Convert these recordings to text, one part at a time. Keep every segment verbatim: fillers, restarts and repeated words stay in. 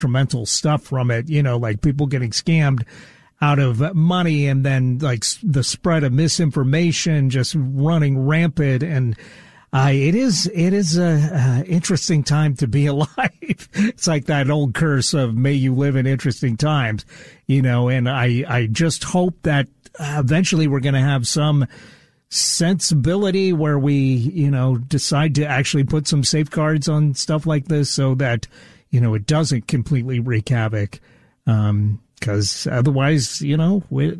detrimental stuff from it, you know, like people getting scammed out of money, and then like the spread of misinformation just running rampant. And uh, it is it is a, a interesting time to be alive. It's like that old curse of may you live in interesting times, you know. And I I just hope that uh, eventually we're going to have some sensibility where we, you know, decide to actually put some safeguards on stuff like this so that, you know, it doesn't completely wreak havoc. Um, because otherwise, you know, we,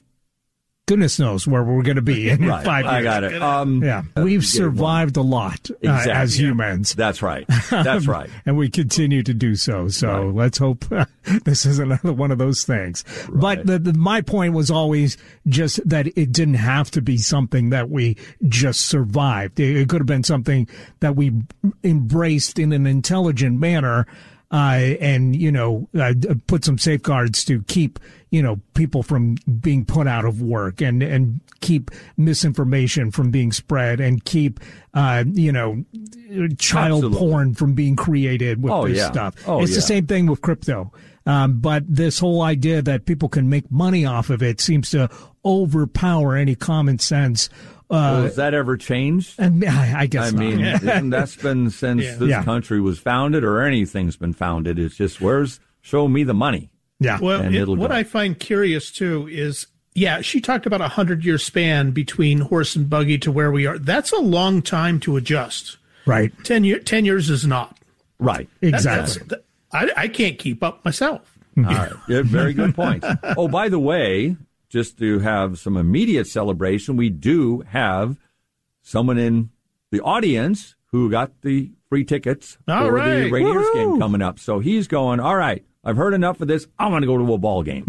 goodness knows where we're going to be in right. five years. I got it. Um, yeah, we've survived a lot uh, exactly. as humans. That's right. That's right. And we continue to do so. So right. let's hope uh, this is another one of those things. Right. But the, the, my point was always just that it didn't have to be something that we just survived. It, it could have been something that we embraced in an intelligent manner. Uh, and, you know, uh, put some safeguards to keep, you know, people from being put out of work, and, and keep misinformation from being spread, and keep, uh, you know, child Absolutely. porn from being created with oh, this yeah. stuff. Oh, it's yeah. the same thing with crypto. Um, but this whole idea that people can make money off of it seems to overpower any common sense. Uh, well, has that ever changed? And I, I guess I mean, isn't that's been since yeah. this yeah. country was founded, or anything's been founded. It's just, where's, show me the money. Yeah. Well, and it, it'll what go. I find curious, too, is, yeah, she talked about a hundred-year span between horse and buggy to where we are. That's a long time to adjust. Right. Ten, year, ten years is not. Right. Exactly. That, I, I can't keep up myself. All right. Yeah, very good point. Oh, by the way, just to have some immediate celebration, we do have someone in the audience who got the free tickets all for right. the Raiders Woo-hoo. game coming up. So he's going, all right, I've heard enough of this. I want to go to a ball game.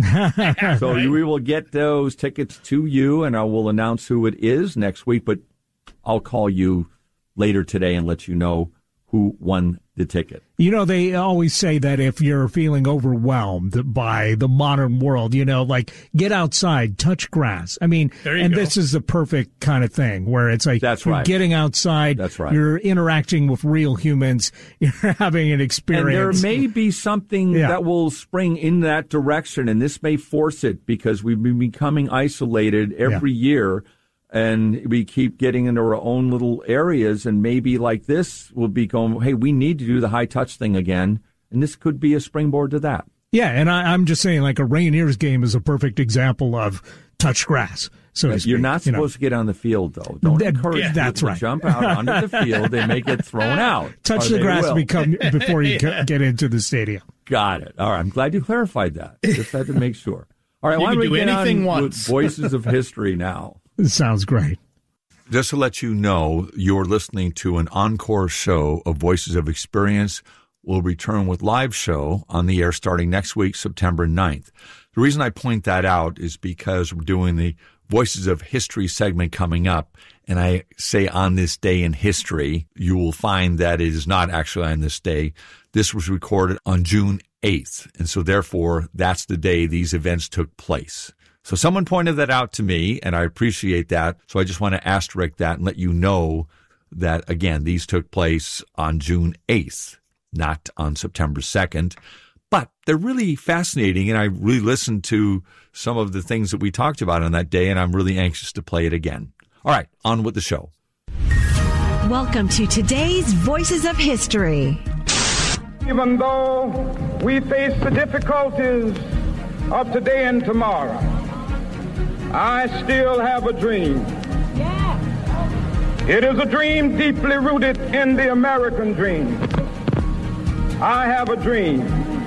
So right. we will get those tickets to you, and I will announce who it is next week. But I'll call you later today and let you know who won the ticket. You know, they always say that if you're feeling overwhelmed by the modern world, you know, like get outside, touch grass. I mean, and go. This is the perfect kind of thing where it's like That's you're right. getting outside, That's right. you're interacting with real humans, you're having an experience. And there may be something yeah. that will spring in that direction, and this may force it because we've been becoming isolated every yeah. year. And we keep getting into our own little areas, and maybe like this will be going, hey, we need to do the high touch thing again. And this could be a springboard to that. Yeah, and I, I'm just saying, like, a Rainiers game is a perfect example of touch grass. So to speak, You're not you supposed know. to get on the field, though. Don't that, encourage yeah, people that's to right. jump out onto the field. They may get thrown out. Touch the grass become, before you get into the stadium. Got it. All right. I'm glad you clarified that. Just had to make sure. All right. You Why can don't we do get anything on once. with Voices of History now? It sounds great. Just to let you know, you're listening to an encore show of Voices of Experience. We'll return with live show on the air starting next week, September ninth. The reason I point that out is because we're doing the Voices of History segment coming up, and I say on this day in history, you will find that it is not actually on this day. This was recorded on June eighth, and so therefore that's the day these events took place. So someone pointed that out to me, and I appreciate that. So I just want to asterisk that and let you know that, again, these took place on June eighth, not on September second. But they're really fascinating, and I really listened to some of the things that we talked about on that day, and I'm really anxious to play it again. All right, on with the show. Welcome to today's Voices of History. Even though we face the difficulties of today and tomorrow, I still have a dream. Yeah. It is a dream deeply rooted in the American dream. I have a dream.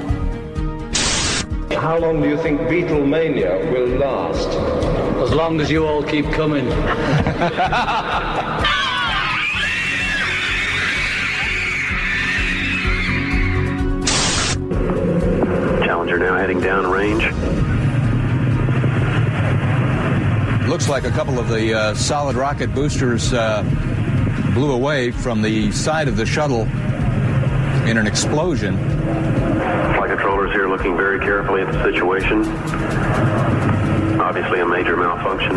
How long do you think Beatlemania will last? As long as you all keep coming. Challenger now heading down range. Looks like a couple of the uh, solid rocket boosters uh, blew away from the side of the shuttle in an explosion. Flight controllers here looking very carefully at the situation. Obviously a major malfunction.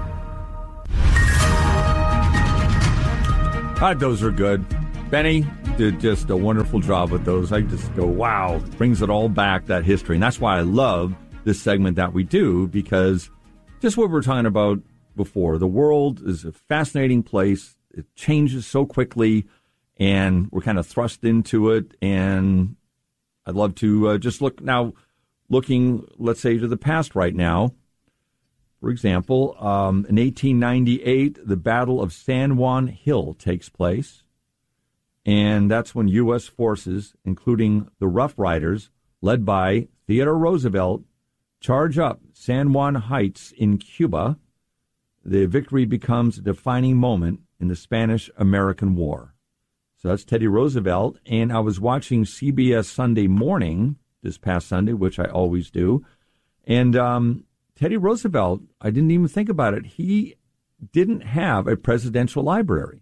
All right, those are good. Benny, did just a wonderful job with those. I just go, wow, brings it all back, that history. And that's why I love this segment that we do, because just what we were talking about before, the world is a fascinating place. It changes so quickly, and we're kind of thrust into it. And I'd love to uh, just look now, looking, let's say, to the past right now. For example, um, in eighteen ninety-eight, the Battle of San Juan Hill takes place. And that's when U S forces, including the Rough Riders, led by Theodore Roosevelt, charge up San Juan Heights in Cuba. The victory becomes a defining moment in the Spanish-American War. So that's Teddy Roosevelt. And I was watching C B S Sunday Morning this past Sunday, which I always do. And um, Teddy Roosevelt, I didn't even think about it. He didn't have a presidential library.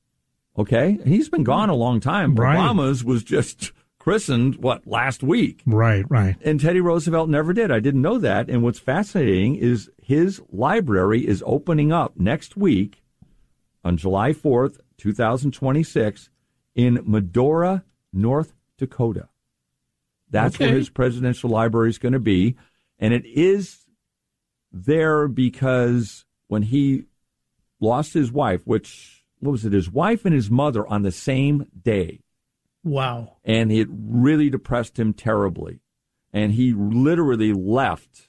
Okay? He's been gone a long time. Right. Obama's was just christened, what, last week. Right, right. And Teddy Roosevelt never did. I didn't know that. And what's fascinating is his library is opening up next week on July fourth, twenty twenty-six in Medora, North Dakota. That's okay. where his presidential library is going to be. And it is there because when he lost his wife, which... what was it, his wife and his mother on the same day. Wow. And it really depressed him terribly. And he literally left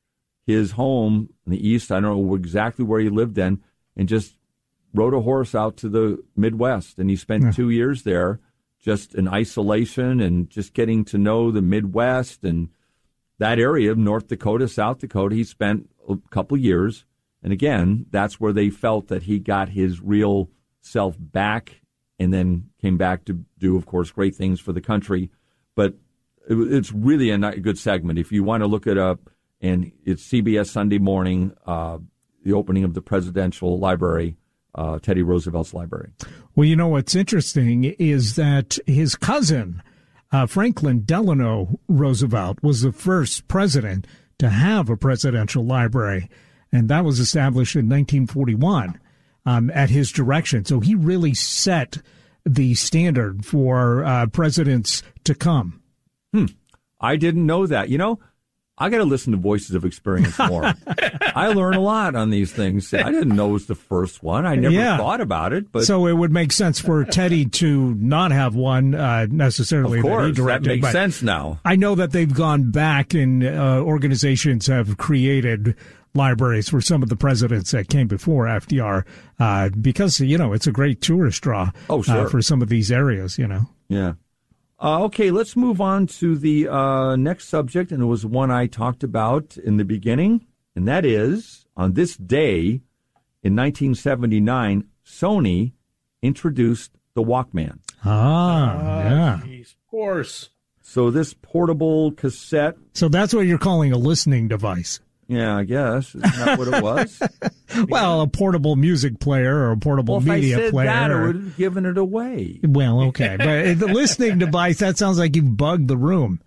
his home in the East, I don't know exactly where he lived then, and just rode a horse out to the Midwest. And he spent yeah. two years there just in isolation and just getting to know the Midwest and that area of North Dakota, South Dakota. He spent a couple years. And again, that's where they felt that he got his real self back and then came back to do, of course, great things for the country. But it, it's really a good segment. If you want to look it up, and it's C B S Sunday Morning, uh, the opening of the Presidential Library, uh, Teddy Roosevelt's library. Well, you know, what's interesting is that his cousin, uh, Franklin Delano Roosevelt, was the first president to have a presidential library. And that was established in nineteen forty-one um, at his direction. So he really set the standard for uh, presidents to come. Hmm. I didn't know that. You know, I got to listen to Voices of Experience more. I learn a lot on these things. I didn't know it was the first one. I never yeah. thought about it. But so it would make sense for Teddy to not have one uh, necessarily. Of course, that, he directed, that makes but sense now. I know that they've gone back and uh, organizations have created libraries for some of the presidents that came before F D R uh, because, you know, it's a great tourist draw oh, sure. uh, for some of these areas, you know. Yeah. Uh, okay, let's move on to the uh, next subject, and it was one I talked about in the beginning, and that is, on this day in nineteen seventy-nine, Sony introduced the Walkman. Ah, uh, yeah. Geez, of course. So this portable cassette. So that's what you're calling a listening device. Yeah, I guess. Isn't that what it was? Well, a portable music player or a portable well, media if I said player. That, I would have given it away. Well, okay. But the listening device, that sounds like you've bugged the room.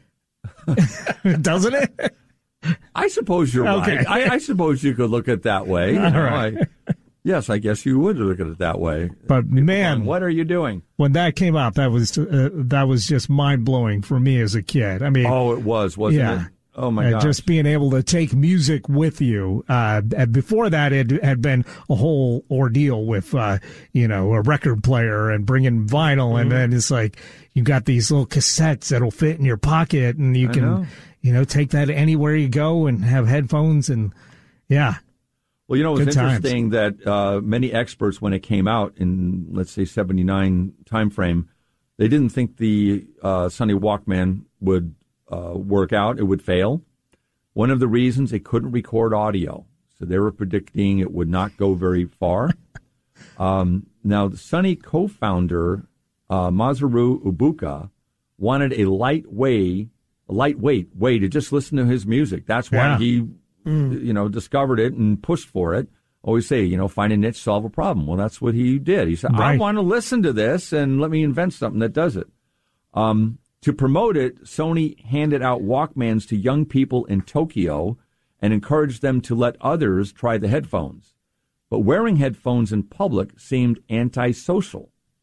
Doesn't it? I suppose you're okay. right. I, I suppose you could look at it that way. You All know, right. I, yes, I guess you would look at it that way. But, man. Going, what are you doing? When that came out, that was uh, that was just mind-blowing for me as a kid. I mean, oh, it was, wasn't yeah. it? Oh, my God. Uh, just being able to take music with you. Uh, before that, it had been a whole ordeal with, uh, you know, a record player and bringing vinyl. Mm-hmm. And then it's like you got these little cassettes that'll fit in your pocket and you I can, know. you know, take that anywhere you go and have headphones. And, yeah. Well, you know, it's Good interesting times. that uh, many experts, when it came out in, let's say, seventy-nine timeframe, they didn't think the uh, Sony Walkman would Uh, work out, it would fail. One of the reasons, it couldn't record audio. So they were predicting it would not go very far. um, now, the Sony co-founder, uh, Masaru Ibuka, wanted a lightweight, a lightweight way to just listen to his music. That's why yeah. he, mm. you know, discovered it and pushed for it. Always say, you know, find a niche, solve a problem. Well, that's what he did. He said, right. I want to listen to this and let me invent something that does it. Um, To promote it, Sony handed out Walkmans to young people in Tokyo and encouraged them to let others try the headphones. But wearing headphones in public seemed antisocial.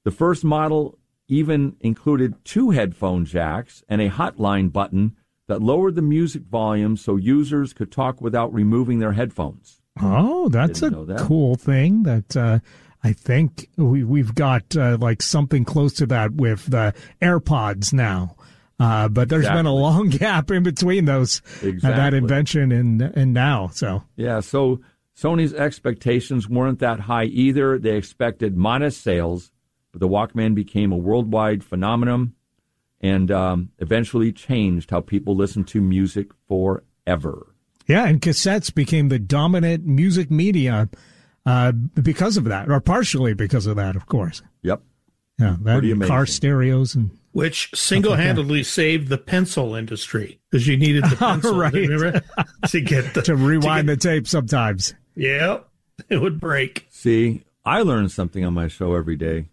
The first model even included two headphone jacks and a hotline button that lowered the music volume so users could talk without removing their headphones. Oh, that's a that. cool thing that uh, I think we, we've got uh, like something close to that with the AirPods now. Uh, but there's exactly. been a long gap in between those, exactly. uh, that invention and, and now. So yeah, so Sony's expectations weren't that high either. They expected modest sales, but the Walkman became a worldwide phenomenon and um, eventually changed how people listen to music forever. Yeah, and cassettes became the dominant music media uh, because of that, or partially because of that, of course. Yep. Yeah, that car stereos and which single-handedly like saved the pencil industry because you needed the pencil right. remember, to get the, to rewind to get, the tape sometimes. Yeah, it would break. See, I learn something on my show every day.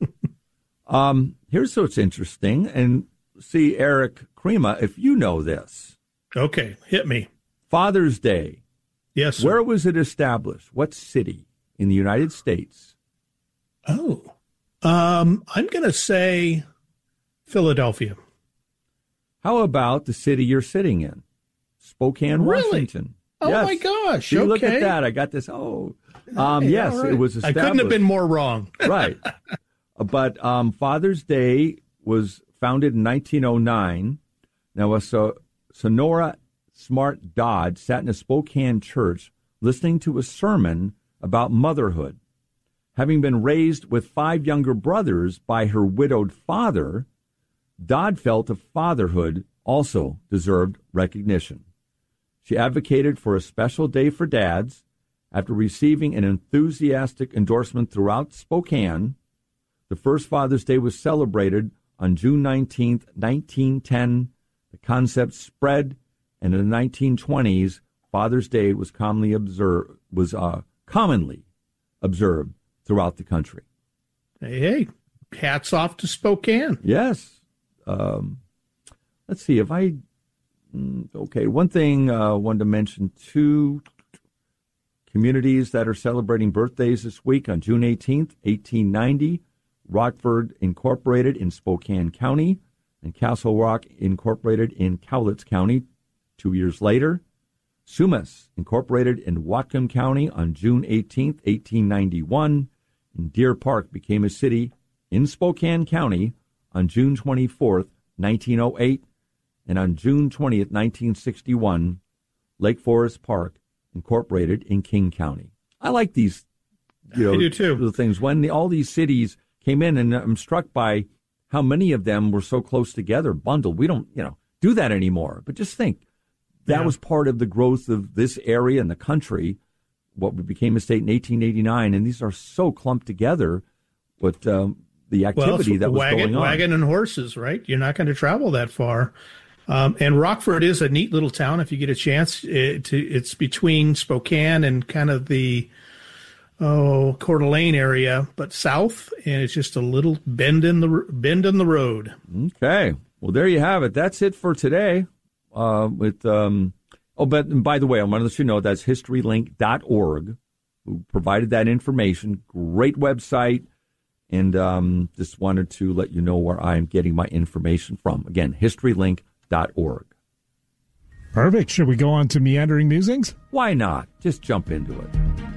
um, here's what's interesting, and see, Eric Crema, if you know this. Okay, hit me. Father's Day. Yes, sir. Where was it established? What city in the United States? Oh, um, I'm going to say Philadelphia. How about the city you're sitting in? Spokane, really? Washington. Oh, yes. my gosh. See, okay. Look at that. I got this. Oh, um, hey, yes, right. it was established. I couldn't have been more wrong. Right. But um, Father's Day was founded in nineteen oh nine. Now, a so- Sonora Smart Dodd sat in a Spokane church listening to a sermon about motherhood. Having been raised with five younger brothers by her widowed father, Dodd felt that fatherhood also deserved recognition. She advocated for a special day for dads. After receiving an enthusiastic endorsement throughout Spokane, the first Father's Day was celebrated on June nineteenth, nineteen ten. The concept spread, and in the nineteen twenties, Father's Day was commonly observed was uh, commonly observed throughout the country. Hey, hey, hats off to Spokane. Yes. Um, let's see if I. Okay, one thing I uh, wanted to mention: two communities that are celebrating birthdays this week on June eighteenth, eighteen ninety. Rockford Incorporated in Spokane County, and Castle Rock Incorporated in Cowlitz County. Two years later, Sumas Incorporated in Whatcom County on June eighteenth, eighteen ninety-one, and Deer Park became a city in Spokane County on June twenty-fourth, nineteen oh eight, and on June twentieth, nineteen sixty-one, Lake Forest Park Incorporated in King County. I like these, you know, I do too. The things when the, all these cities came in, and I'm struck by how many of them were so close together, bundled. We don't, you know, do that anymore. But just think, that yeah. was part of the growth of this area and the country, what became a state in eighteen eighty-nine, and these are so clumped together with um, the activity well, that was wagon, going on. Wagon and horses, right? You're not going to travel that far. Um, and Rockford is a neat little town if you get a chance. It, to, it's between Spokane and kind of the oh Coeur d'Alene area, but south, and it's just a little bend in the bend in the road. Okay, well there you have it. That's it for today. Uh, with um, oh, but and by the way, I want to let you know that's history link dot org who provided that information. Great website, and um, just wanted to let you know where I'm getting my information from. Again, history link dot org. Perfect. Should we go on to Meandering Musings? Why not? Just jump into it.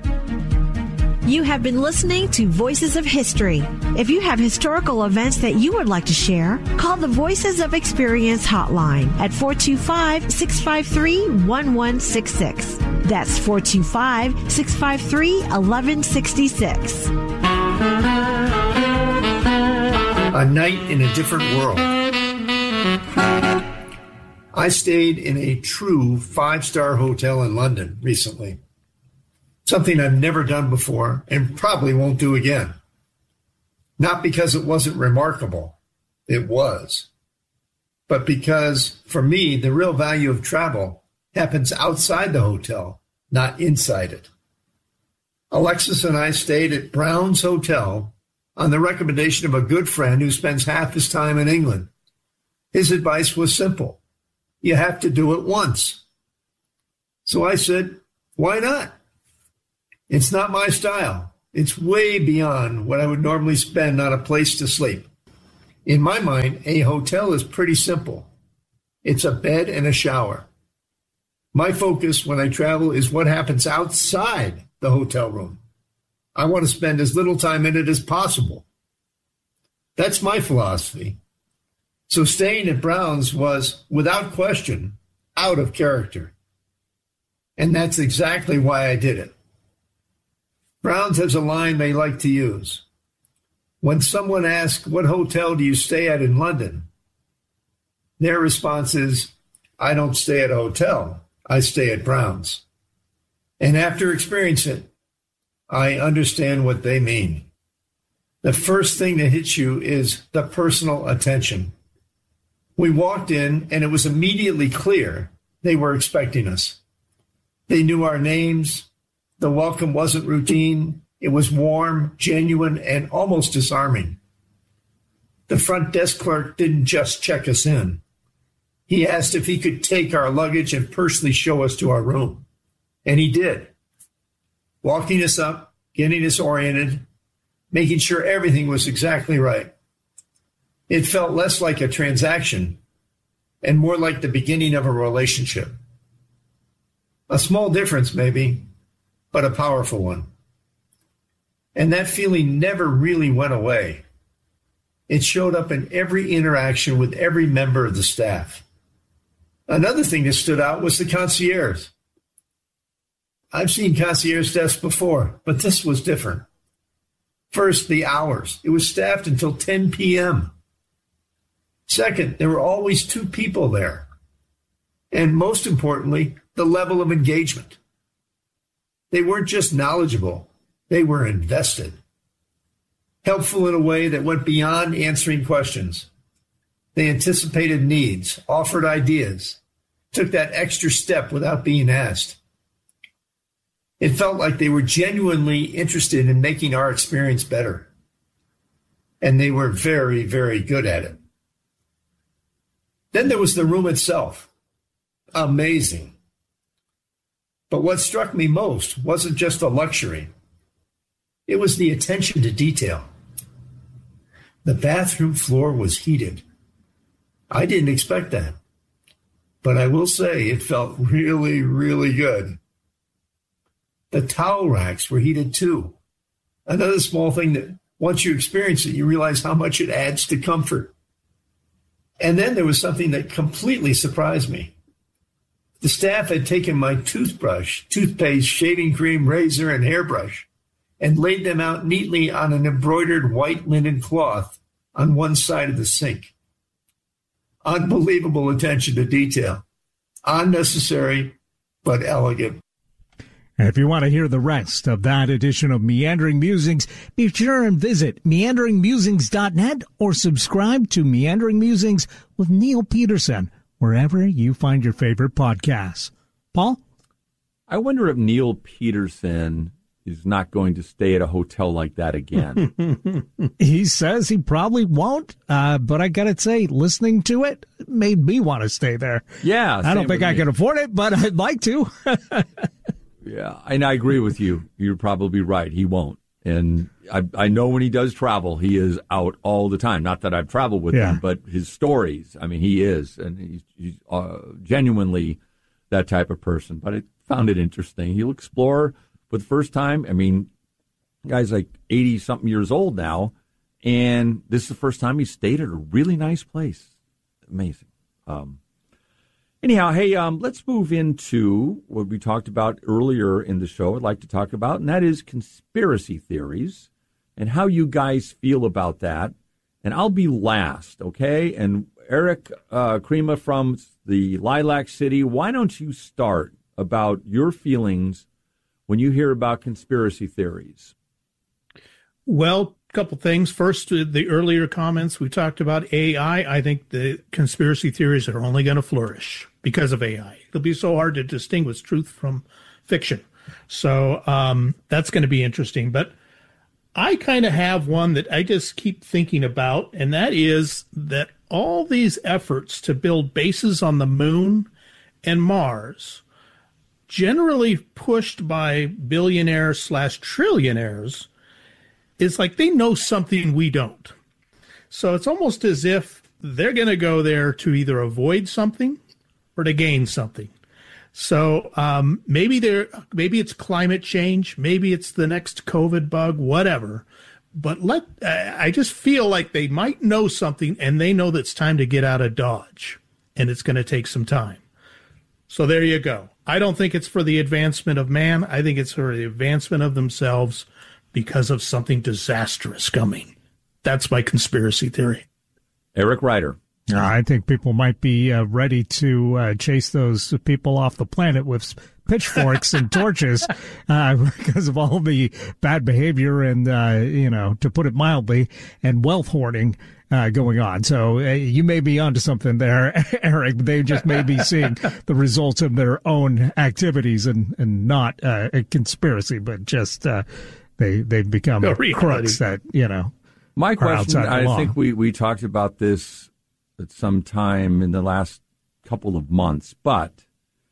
You have been listening to Voices of History. If you have historical events that you would like to share, call the Voices of Experience hotline at four two five, six five three, one one six six. That's four two five, six five three, one one six six. A night in a different world. I stayed in a true five-star hotel in London recently. Something I've never done before and probably won't do again. Not because it wasn't remarkable. It was. But because, for me, the real value of travel happens outside the hotel, not inside it. Alexis and I stayed at Brown's Hotel on the recommendation of a good friend who spends half his time in England. His advice was simple. You have to do it once. So I said, why not? It's not my style, It's way beyond what I would normally spend on a place to sleep. In my mind, a hotel is pretty simple. It's a bed and a shower. My focus when I travel is what happens outside the hotel room. I want to spend as little time in it as possible. That's my philosophy. So staying at Brown's was, without question, out of character. And that's exactly why I did it. Brown's has a line they like to use. When someone asks, what hotel do you stay at in London? Their response is, I don't stay at a hotel. I stay at Brown's. And after experiencing it, I understand what they mean. The first thing that hits you is the personal attention. We walked in, and it was immediately clear they were expecting us. They knew our names. The welcome wasn't routine. It was warm, genuine, and almost disarming. The front desk clerk didn't just check us in. He asked if he could take our luggage and personally show us to our room. And he did, walking us up, getting us oriented, making sure everything was exactly right. It felt less like a transaction and more like the beginning of a relationship. A small difference, maybe, but a powerful one. And that feeling never really went away. It showed up in every interaction with every member of the staff. Another thing that stood out was the concierge. I've seen concierge desks before, but this was different. First, the hours. It was staffed until ten p.m. Second, there were always two people there. And most importantly, the level of engagement. They weren't just knowledgeable, they were invested. Helpful in a way that went beyond answering questions. They anticipated needs, offered ideas, took that extra step without being asked. It felt like they were genuinely interested in making our experience better. And they were very, very good at it. Then there was the room itself. Amazing. But what struck me most wasn't just the luxury. It was the attention to detail. The bathroom floor was heated. I didn't expect that. But I will say it felt really, really good. The towel racks were heated too. Another small thing that once you experience it, you realize how much it adds to comfort. And then there was something that completely surprised me. The staff had taken my toothbrush, toothpaste, shaving cream, razor, and hairbrush and laid them out neatly on an embroidered white linen cloth on one side of the sink. Unbelievable attention to detail. Unnecessary, but elegant. And if you want to hear the rest of that edition of Meandering Musings, be sure and visit meandering musings dot net or subscribe to Meandering Musings with Neil Peterson, wherever you find your favorite podcasts. Paul? I wonder if Neil Peterson is not going to stay at a hotel like that again. He says he probably won't, uh, but I got to say, listening to it made me want to stay there. Yeah. I don't think I me. can afford it, but I'd like to. Yeah, and I agree with you. You're probably right. He won't. And I I know when he does travel, he is out all the time. Not that I've traveled with yeah. him, but his stories, I mean, he is. And he's, he's uh, genuinely that type of person. But I found it interesting. He'll explore for the first time. I mean, the guy's like eighty-something years old now, and this is the first time he stayed at a really nice place. Amazing. Um Anyhow, hey, um, let's move into what we talked about earlier in the show. I'd like to talk about, and that is conspiracy theories and how you guys feel about that. And I'll be last, okay? And Eric uh, Krema from the Lilac City, why don't you start about your feelings when you hear about conspiracy theories? Well, a couple things. First, the earlier comments we talked about A I. I think the conspiracy theories are only going to flourish because of A I. It'll be so hard to distinguish truth from fiction. So um, that's going to be interesting. But I kind of have one that I just keep thinking about, and that is that all these efforts to build bases on the moon and Mars, generally pushed by billionaires slash trillionaires, is like they know something we don't. So it's almost as if they're going to go there to either avoid something or to gain something. So um, maybe they're, maybe it's climate change, maybe it's the next COVID bug, whatever. But let I just feel like they might know something, and they know that it's time to get out of Dodge, and it's going to take some time. So there you go. I don't think it's for the advancement of man. I think it's for the advancement of themselves because of something disastrous coming. That's my conspiracy theory. Eric Ryder. Uh, I think people might be uh, ready to uh, chase those people off the planet with pitchforks and torches uh, because of all the bad behavior and, uh, you know, to put it mildly, and wealth hoarding uh, going on. So uh, you may be onto something there, Eric. They just may be seeing the results of their own activities and, and not uh, a conspiracy, but just uh, they, they've become crooks that, you know. My question, I think we, we talked about this at some time in the last couple of months, but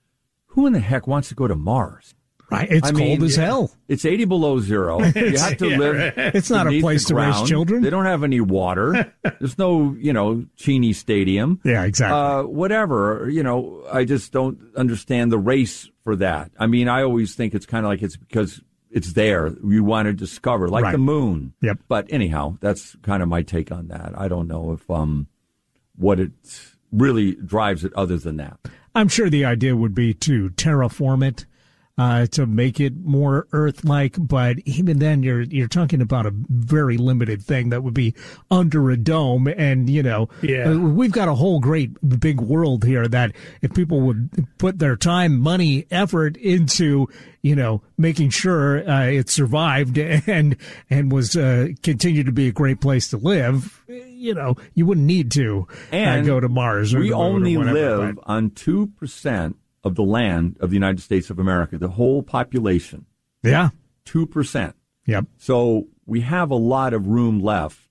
who in the heck wants to go to Mars? Right, it's I cold mean, as hell. It's eighty below zero. You have to yeah, live. right. It's not a place to raise children. They don't have any water. There's no, you know, Cheney Stadium. Yeah, exactly. Uh, whatever. You know, I just don't understand the race for that. I mean, I always think it's kind of like it's because it's there. You want to discover, like right. the moon. Yep. But anyhow, that's kind of my take on that. I don't know if um, what it really drives it other than that. I'm sure the idea would be to terraform it, uh, to make it more Earth-like, but even then, you're you're talking about a very limited thing that would be under a dome, and you know, yeah. uh, we've got a whole great big world here that if people would put their time, money, effort into, you know, making sure uh, it survived and and was uh, continued to be a great place to live, you know, you wouldn't need to and uh, go to Mars. Or we only or whatever, live but. on two percent of the land of the United States of America, the whole population. Yeah. two percent. Yep. So we have a lot of room left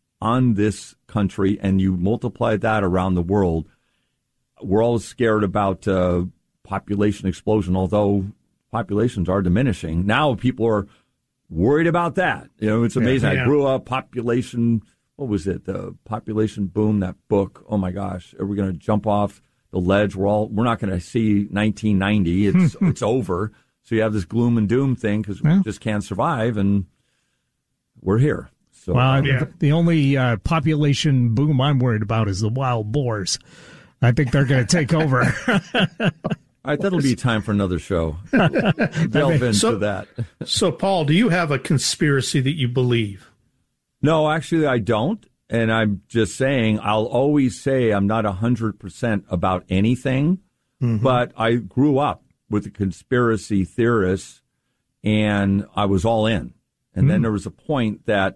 on this country, and you multiply that around the world. We're always scared about uh, population explosion, although populations are diminishing. Now people are worried about that. You know, it's amazing. Yeah, yeah. I grew up, population, what was it? The population boom, that book. Oh my gosh. Are we going to jump off the ledge? We're all, we're not going to see nineteen ninety. It's, it's over. So you have this gloom and doom thing because yeah. we just can't survive, and we're here. So, well, uh, yeah. the only uh, population boom I'm worried about is the wild boars. I think they're going to take over. All right, that'll be time for another show. Delve into so, that. So, Paul, do you have a conspiracy that you believe? No, actually, I don't. And I'm just saying, I'll always say I'm not one hundred percent about anything, mm-hmm. but I grew up with a conspiracy theorist, and I was all in. And mm. then there was a point that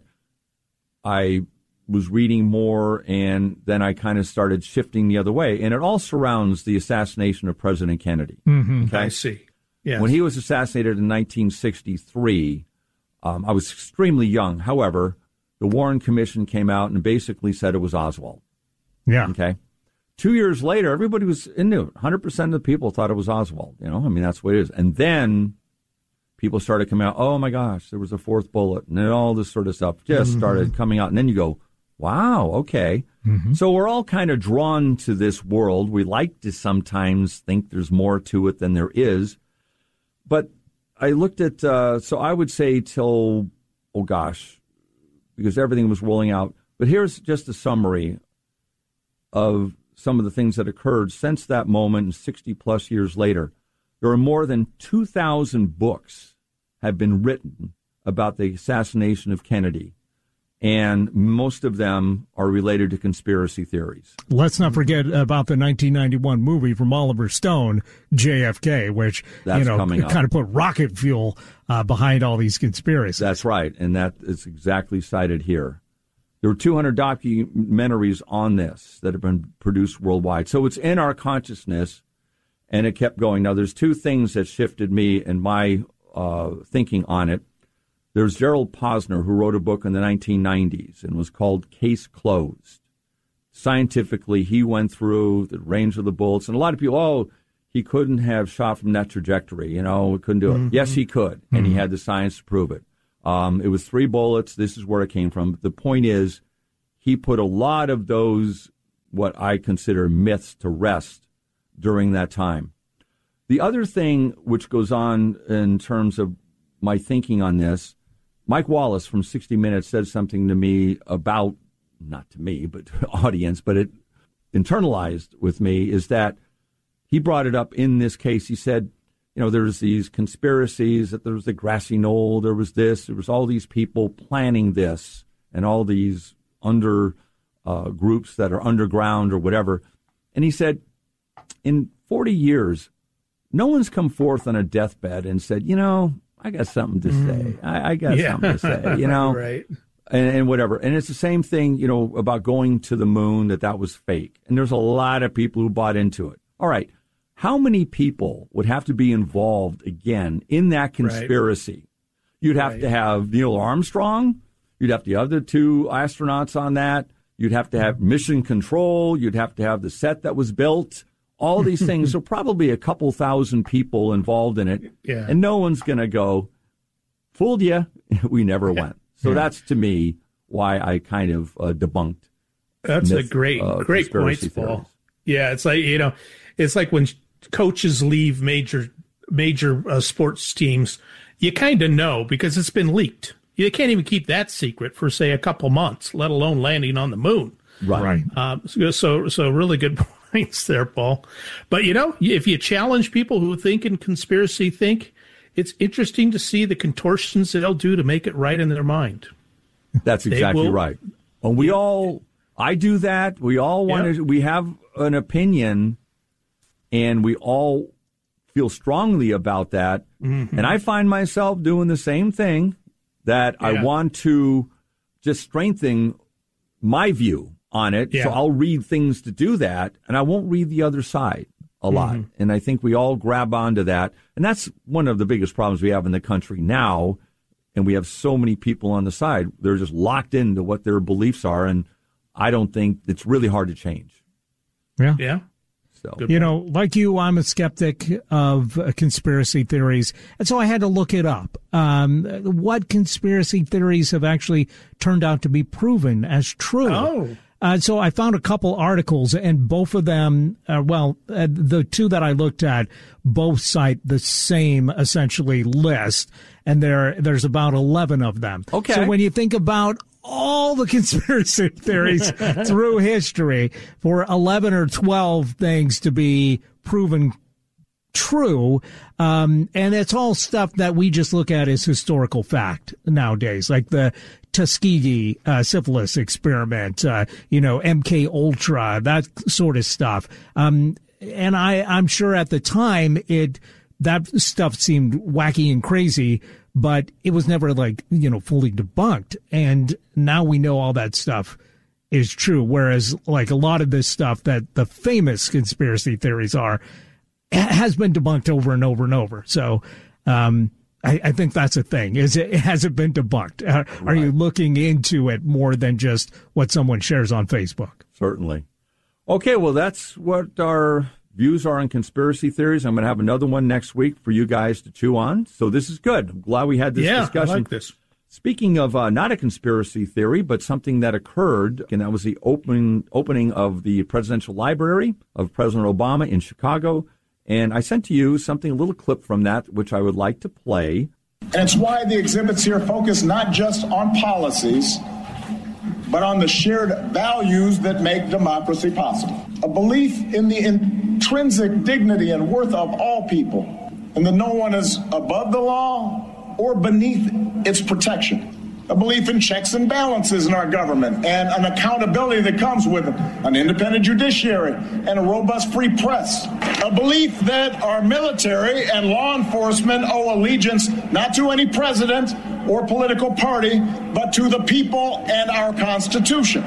I was reading more, and then I kind of started shifting the other way. And it all surrounds the assassination of President Kennedy. Mm-hmm. Okay? I see. Yes. When he was assassinated in nineteen sixty-three, um, I was extremely young. However, the Warren Commission came out and basically said it was Oswald. Yeah. Okay. Two years later, everybody was into it. one hundred percent of the people thought it was Oswald. You know, I mean, that's what it is. And then people started coming out, oh, my gosh, there was a fourth bullet. And then all this sort of stuff just mm-hmm. started coming out. And then you go, wow, okay. Mm-hmm. So we're all kind of drawn to this world. We like to sometimes think there's more to it than there is. But I looked at, uh, so I would say till, oh, gosh, because everything was rolling out. But here's just a summary of some of the things that occurred since that moment and sixty plus years later. There are more than two thousand books have been written about the assassination of Kennedy, and most of them are related to conspiracy theories. Let's not forget about the nineteen ninety-one movie from Oliver Stone, J F K, which That's you know coming up. kind of put rocket fuel uh, behind all these conspiracies. That's right, and that is exactly cited here. There were two hundred documentaries on this that have been produced worldwide. So it's in our consciousness, and it kept going. Now, there's two things that shifted me and my uh, thinking on it. There's Gerald Posner, who wrote a book in the nineteen nineties and was called Case Closed. Scientifically, he went through the range of the bullets, and a lot of people, oh, he couldn't have shot from that trajectory, you know, couldn't do it. Mm-hmm. Yes, he could, and mm-hmm. he had the science to prove it. Um, it was three bullets. This is where it came from. The point is, he put a lot of those, what I consider myths, to rest during that time. The other thing which goes on in terms of my thinking on this, Mike Wallace from sixty minutes said something to me about, not to me, but to the audience, but it internalized with me, is that he brought it up in this case. He said, you know, there's these conspiracies, that there was the grassy knoll, there was this, there was all these people planning this, and all these under uh, groups that are underground or whatever. And he said, in forty years, no one's come forth on a deathbed and said, you know, I got something to say. I, I got yeah. something to say, you know, right. and, and whatever. And it's the same thing, you know, about going to the moon, that that was fake. And there's a lot of people who bought into it. All right. How many people would have to be involved again in that conspiracy? Right. You'd have right. to have Neil Armstrong. You'd have the other two astronauts on that. You'd have to have mission control. You'd have to have the set that was built. All these things. So probably a couple thousand people involved in it. Yeah. And no one's going to go, fooled you. We never yeah. went. So yeah. that's, to me, why I kind of uh, debunked. That's myth, a great, uh, great point, Paul. Yeah, it's like, you know, it's like when coaches leave major, major uh, sports teams, you kind of know because it's been leaked. You can't even keep that secret for, say, a couple months, let alone landing on the moon. Right. right. Um, so, so really good points there, Paul. But, you know, if you challenge people who think in conspiracy think, it's interesting to see the contortions they'll do to make it right in their mind. That's exactly will, right. Well, we all, I do that. We all want yeah. to, we have an opinion, and we all feel strongly about that. Mm-hmm. And I find myself doing the same thing, that yeah. I want to just strengthen my view on it. Yeah. So I'll read things to do that, and I won't read the other side a lot. Mm-hmm. And I think we all grab onto that. And that's one of the biggest problems we have in the country now. And we have so many people on the side. They're just locked into what their beliefs are. And I don't think it's really hard to change. Yeah. Yeah. So, you know, like you, I'm a skeptic of uh, conspiracy theories. And so I had to look it up. Um, what conspiracy theories have actually turned out to be proven as true? Oh. Uh, so I found a couple articles, and both of them, uh, well, uh, the two that I looked at, both cite the same, essentially, list. And there, there's about eleven of them. Okay. So when you think about all the conspiracy theories through history, for eleven or twelve things to be proven true, um, and it's all stuff that we just look at as historical fact nowadays, like the Tuskegee uh, syphilis experiment, uh, you know, M K Ultra, that sort of stuff. Um, and I, I'm sure at the time it, that stuff seemed wacky and crazy, but it was never, like, you know, fully debunked. And now we know all that stuff is true. Whereas, like, a lot of this stuff that the famous conspiracy theories are has been debunked over and over and over. So, um, I, I think that's a thing. Is it has it been debunked? Uh, right. Are you looking into it more than just what someone shares on Facebook? Certainly. Okay, well, that's what our views are on conspiracy theories. I'm going to have another one next week for you guys to chew on. So this is good. I'm glad we had this yeah, discussion. I like this. Speaking of uh, not a conspiracy theory, but something that occurred, and that was the open, opening of the Presidential Library of President Obama in Chicago. And I sent to you something, a little clip from that, which I would like to play. And it's why the exhibits here focus not just on policies, but on the shared values that make democracy possible. A belief in the intrinsic dignity and worth of all people, and that no one is above the law or beneath its protection. A belief in checks and balances in our government and an accountability that comes with it, an independent judiciary and a robust free press. A belief that our military and law enforcement owe allegiance not to any president or political party, but to the people and our Constitution.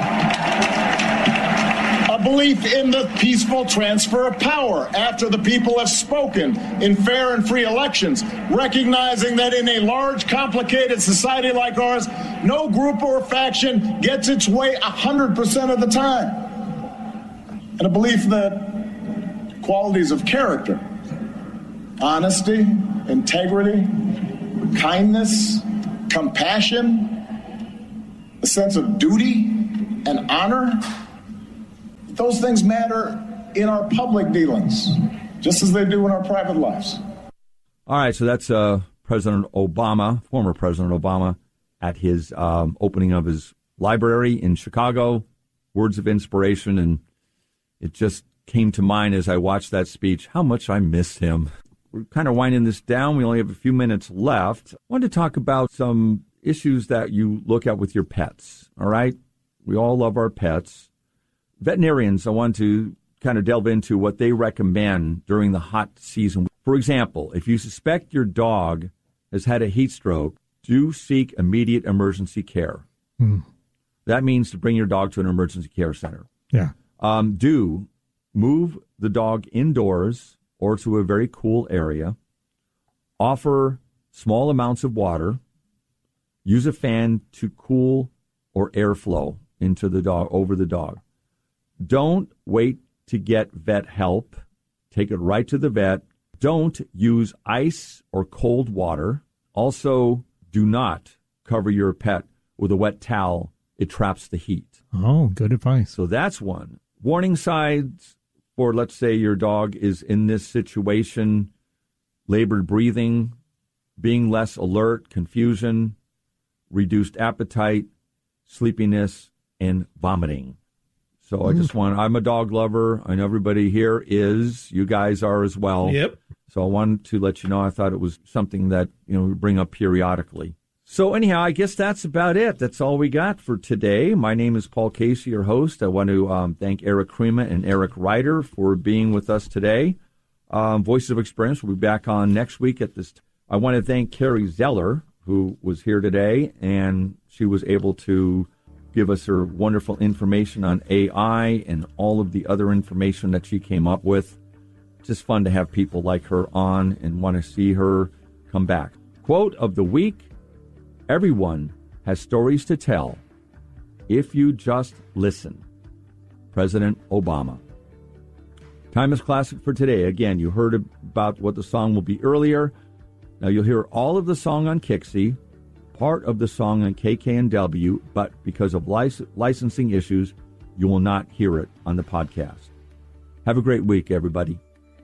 A belief in the peaceful transfer of power after the people have spoken in fair and free elections, recognizing that in a large, complicated society like ours, no group or faction gets its way one hundred percent of the time. And a belief that qualities of character, honesty, integrity, kindness, compassion, a sense of duty and honor. Those things matter in our public dealings, just as they do in our private lives. All right, so that's uh, President Obama, former President Obama, at his um, opening of his library in Chicago. Words of inspiration, and it just came to mind as I watched that speech how much I miss him. We're kind of winding this down. We only have a few minutes left. I wanted to talk about some issues that you look at with your pets, all right? We all love our pets. Veterinarians, I want to kind of delve into what they recommend during the hot season. For example, if you suspect your dog has had a heat stroke, do seek immediate emergency care. Hmm. That means to bring your dog to an emergency care center. Yeah. Um, do move the dog indoors or to a very cool area. Offer small amounts of water. Use a fan to cool or airflow into the dog, over the dog. Don't wait to get vet help. Take it right to the vet. Don't use ice or cold water. Also, do not cover your pet with a wet towel. It traps the heat. Oh, good advice. So that's one. Warning signs for, let's say, your dog is in this situation: labored breathing, being less alert, confusion, reduced appetite, sleepiness, and vomiting. So I just want, I'm a dog lover. I know everybody here is. You guys are as well. Yep. So I wanted to let you know I thought it was something that, you know, we bring up periodically. So anyhow, I guess that's about it. That's all we got for today. My name is Paul Casey, your host. I want to um, thank Eric Crema and Eric Ryder for being with us today. Um, Voices of Experience will be back on next week at this. T- I want to thank Carrie Zeller, who was here today, and she was able to give us her wonderful information on A I and all of the other information that she came up with. Just fun to have people like her on and want to see her come back. Quote of the week: everyone has stories to tell if you just listen. President Obama. Timeless classic for today. Again, you heard about what the song will be earlier. Now you'll hear all of the song on Kixie, part of the song on K K N W, but because of lic- licensing issues, you will not hear it on the podcast. Have a great week, everybody.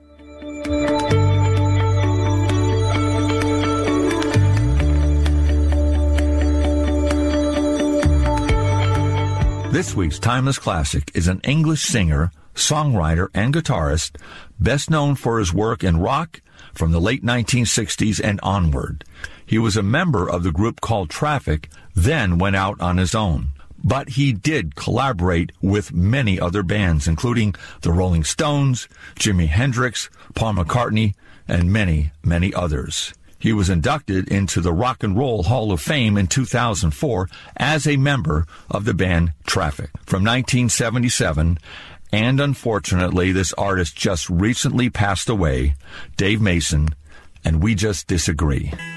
This week's Timeless Classic is an English singer, songwriter, and guitarist, best known for his work in rock from the late nineteen sixties and onward. He was a member of the group called Traffic, then went out on his own. But he did collaborate with many other bands, including the Rolling Stones, Jimi Hendrix, Paul McCartney, and many, many others. He was inducted into the Rock and Roll Hall of Fame in two thousand four as a member of the band Traffic from nineteen seventy-seven, and unfortunately, this artist just recently passed away, Dave Mason, and we just disagree.